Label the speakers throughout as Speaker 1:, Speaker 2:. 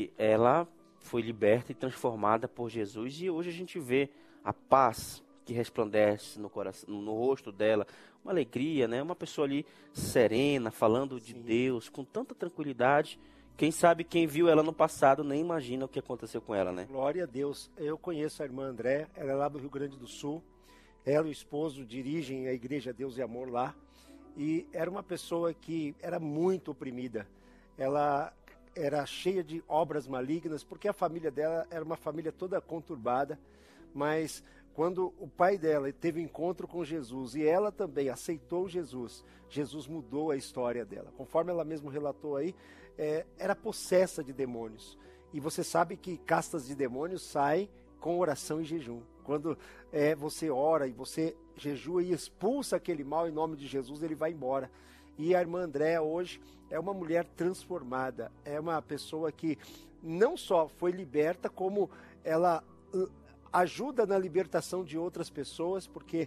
Speaker 1: ela foi liberta e transformada por Jesus, e hoje a gente vê a paz que resplandece no coração, no rosto dela, uma alegria, né? Uma pessoa ali serena, falando de Deus com tanta tranquilidade. Quem sabe quem viu ela no passado nem imagina o que aconteceu com ela, né?
Speaker 2: Glória a Deus. Eu conheço a irmã André, ela é lá do Rio Grande do Sul. Ela e o esposo dirigem a igreja Deus e Amor lá. E era uma pessoa que era muito oprimida. Ela era cheia de obras malignas, porque a família dela era uma família toda conturbada. Mas quando o pai dela teve encontro com Jesus e ela também aceitou Jesus, Jesus mudou a história dela. Conforme ela mesma relatou aí, era possessa de demônios. E você sabe que castas de demônios saem com oração e jejum. Quando você ora e você jejua e expulsa aquele mal em nome de Jesus, ele vai embora. E a irmã Andréa hoje é uma mulher transformada, é uma pessoa que não só foi liberta, como ela ajuda na libertação de outras pessoas, porque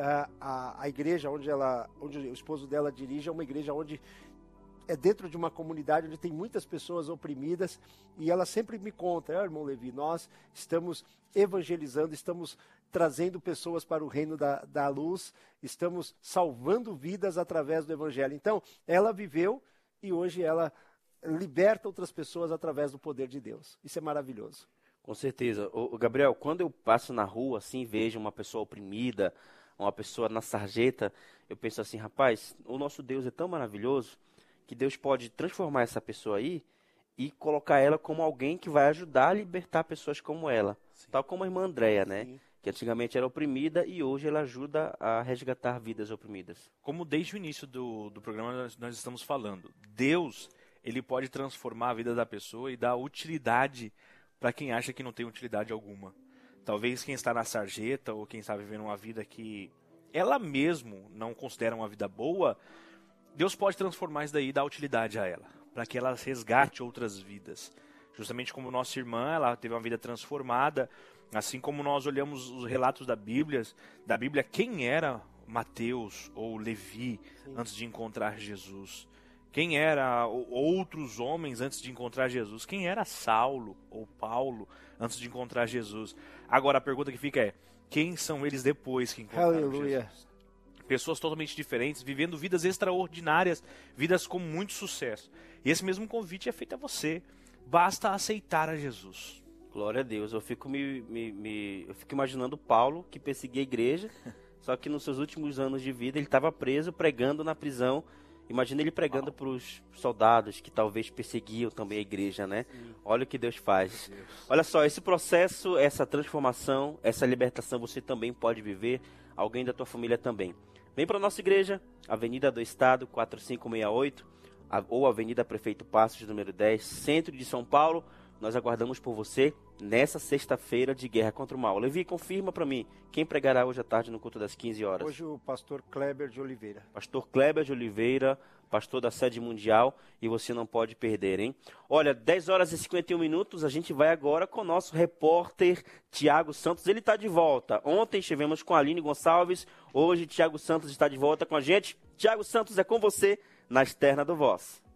Speaker 2: a igreja onde o esposo dela dirige é uma igreja onde é dentro de uma comunidade onde tem muitas pessoas oprimidas, e ela sempre me conta, irmão Levi, nós estamos evangelizando, estamos trazendo pessoas para o reino da luz, estamos salvando vidas através do evangelho. Então, ela viveu e hoje ela liberta outras pessoas através do poder de Deus. Isso é maravilhoso.
Speaker 1: Com certeza. Gabriel, quando eu passo na rua, assim, vejo uma pessoa oprimida, uma pessoa na sarjeta, eu penso assim, rapaz, o nosso Deus é tão maravilhoso que Deus pode transformar essa pessoa aí e colocar ela como alguém que vai ajudar a libertar pessoas como ela. Sim. Tal como a irmã Andréa, né? Sim. Que antigamente era oprimida e hoje ela ajuda a resgatar vidas oprimidas.
Speaker 3: Como desde o início do programa nós estamos falando, Deus, ele pode transformar a vida da pessoa e dar utilidade para quem acha que não tem utilidade alguma. Talvez quem está na sarjeta ou quem está vivendo uma vida que ela mesmo não considera uma vida boa, Deus pode transformar isso daí e dar utilidade a ela, para que ela resgate outras vidas. Justamente como nossa irmã, ela teve uma vida transformada, assim como nós olhamos os relatos da Bíblia, quem era Mateus ou Levi antes de encontrar Jesus? Quem era outros homens antes de encontrar Jesus? Quem era Saulo ou Paulo antes de encontrar Jesus? Agora a pergunta que fica é, quem são eles depois que encontraram Jesus? Pessoas totalmente diferentes, vivendo vidas extraordinárias, vidas com muito sucesso. E esse mesmo convite é feito a você. Basta aceitar a Jesus.
Speaker 1: Glória a Deus. Eu fico imaginando Paulo, que perseguia a igreja, só que nos seus últimos anos de vida ele estava preso, pregando na prisão. Imagina ele pregando para os soldados que talvez perseguiam também a igreja, né? Sim. Olha o que Deus faz. Olha só, esse processo, essa transformação, essa libertação você também pode viver, alguém da tua família também. Vem para a nossa igreja, Avenida do Estado, 4568, ou Avenida Prefeito Passos, número 10, centro de São Paulo. Nós aguardamos por você nessa sexta-feira de guerra contra o mal. Levi, confirma para mim, quem pregará hoje à tarde no culto das 15 horas?
Speaker 2: Hoje o pastor Kleber de Oliveira.
Speaker 1: Pastor Kleber de Oliveira, pastor da sede mundial, e você não pode perder, hein? Olha, 10 horas e 51 minutos, a gente vai agora com o nosso repórter Tiago Santos. Ele está de volta. Ontem estivemos com a Aline Gonçalves, hoje Tiago Santos está de volta com a gente. Tiago Santos, é com você na Externa do Voz.